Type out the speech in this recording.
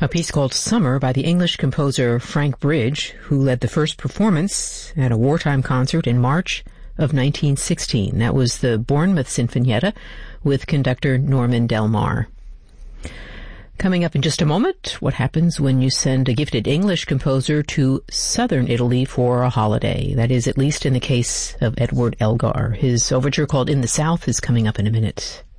A piece called Summer by the English composer Frank Bridge, who led the first performance at a wartime concert in March of 1916. That was the Bournemouth Sinfonietta with conductor Norman Del Mar. Coming up in just a moment, what happens when you send a gifted English composer to southern Italy for a holiday? That is, at least in the case of Edward Elgar. His overture called In the South is coming up in a minute.